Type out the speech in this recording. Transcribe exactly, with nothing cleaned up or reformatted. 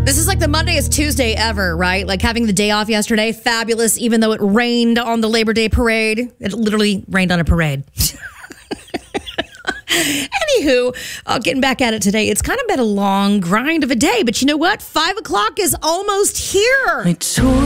This is like the Mondayest Tuesday ever, right? Like having the day off yesterday, fabulous, even though it rained on the Labor Day parade. It literally rained on a parade. Anywho, uh, getting back at it today, it's kind of been a long grind of a day, but you know what? Five o'clock is almost here.